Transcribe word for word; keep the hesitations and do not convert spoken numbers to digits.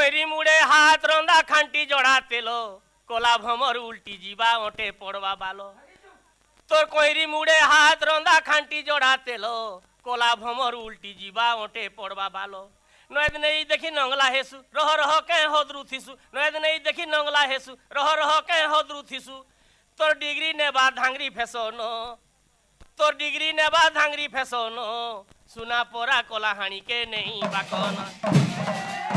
कोईरी मुड़े हाथ रंदा खांटी जोड़ा तेलो कोला भमर उल्टी जीवा ओटे पड़वा बालो तोर कोईरी मुड़े हाथ रंदा खांटी जोड़ा तेलो कोला भमर उल्टी जीवा ओटे पड़वा बालो नयद नहीं देखी नंगला हेसु रह रह के होद्रु थिसु नयद नहीं देखी नंगला हेसु रह रह के होद्रु थिसु तोर डिग्री ने बा धांगरी फेसोनो तोर डिग्री ने बा धांगरी फेसोनो सुना पोरा कोला हाणी के नहीं बाकोना